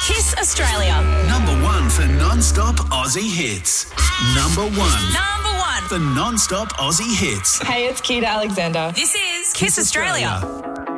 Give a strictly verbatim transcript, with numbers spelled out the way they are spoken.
Kiss Australia. Number one for non-stop Aussie hits. Number one Number one. for non-stop Aussie hits. Hey, it's Keita Alexander. This is Kiss, Australia.